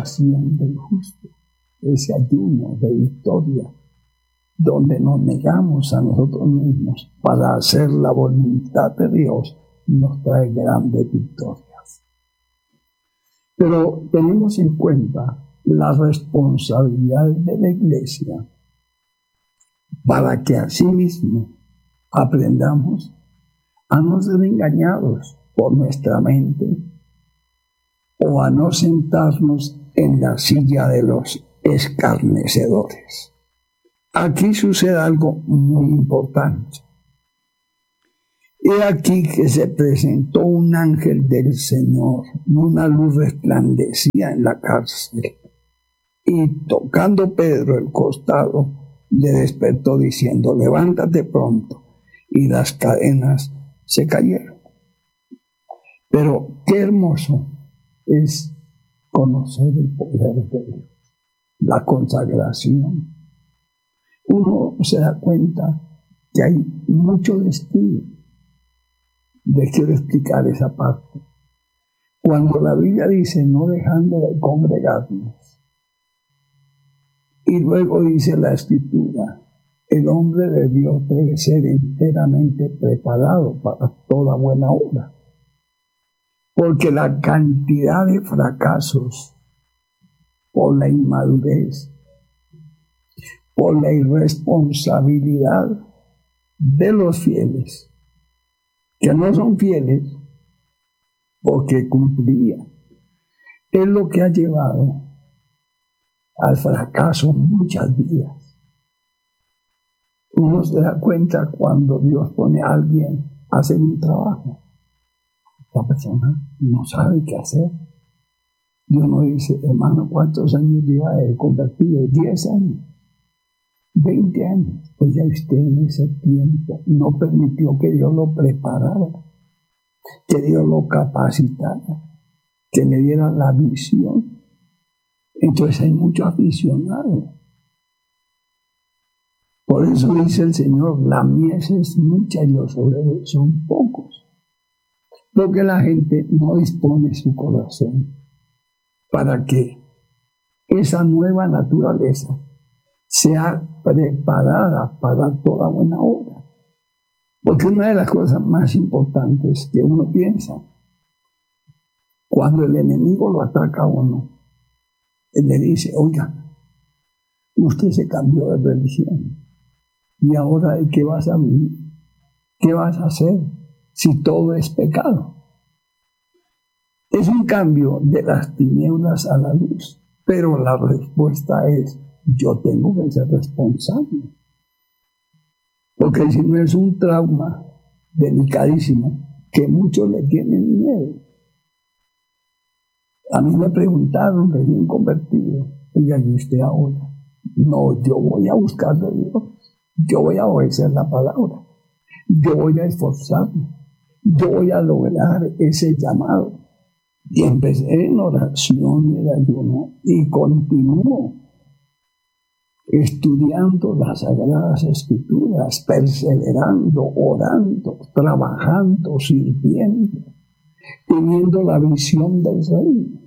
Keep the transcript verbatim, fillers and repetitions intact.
oración del justo, ese ayuno de victoria, donde nos negamos a nosotros mismos para hacer la voluntad de Dios, nos trae grandes victorias. Pero tenemos en cuenta la responsabilidad de la Iglesia para que asimismo aprendamos a no ser engañados por nuestra mente o a no sentarnos en la silla de los escarnecedores. Aquí sucede algo muy importante. He aquí que se presentó un ángel del Señor y una luz resplandecía en la cárcel. Y tocando Pedro el costado, le despertó diciendo: levántate pronto. Y las cadenas se cayeron. Pero qué hermoso es conocer el poder de Dios, la consagración. Uno se da cuenta que hay mucho destino. Les quiero explicar esa parte. Cuando la Biblia dice no dejando de congregarnos, y luego dice la Escritura, el hombre de Dios debe ser enteramente preparado para toda buena obra. Porque la cantidad de fracasos por la inmadurez, por la irresponsabilidad de los fieles, que no son fieles porque cumplían, es lo que ha llevado al fracaso muchas vidas. Uno se da cuenta cuando Dios pone a alguien a hacer un trabajo. La persona no sabe qué hacer. Dios no dice: hermano, ¿cuántos años lleva de convertido? diez años, veinte años. Pues ya usted en ese tiempo no permitió que Dios lo preparara, que Dios lo capacitara, que le diera la visión. Entonces hay mucho aficionado. Por eso dice el Señor: la mies es mucha y los obreros son pocos. Porque la gente no dispone su corazón para que esa nueva naturaleza sea preparada para toda buena obra. Porque una de las cosas más importantes que uno piensa, cuando el enemigo lo ataca a uno, él le dice: oiga, usted se cambió de religión, ¿y ahora de qué vas a vivir? ¿Qué vas a hacer si todo es pecado? Es un cambio de las tinieblas a la luz, pero la respuesta es: yo tengo que ser responsable. Porque si no, es un trauma delicadísimo que muchos le tienen miedo. A mí me preguntaron, recién convertido: oiga, ¿y usted ahora? No, yo voy a buscar de Dios, yo voy a obedecer la palabra, yo voy a esforzarme, yo voy a lograr ese llamado. Y empecé en oración y en ayuno y continúo estudiando las Sagradas Escrituras, perseverando, orando, trabajando, sirviendo, teniendo la visión del reino.